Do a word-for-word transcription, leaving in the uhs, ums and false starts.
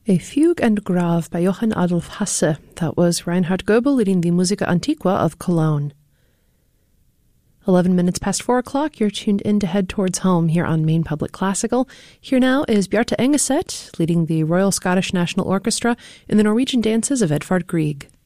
A Fugue and Grave by Johann Adolf Hasse. That was Reinhard Goebel leading the Musica Antiqua of Cologne. Eleven minutes past four o'clock, you're tuned in to head towards home here on Maine Public Classical. Here now is Bjarte Engeset leading the Royal Scottish National Orchestra in the Norwegian dances of Edvard Grieg.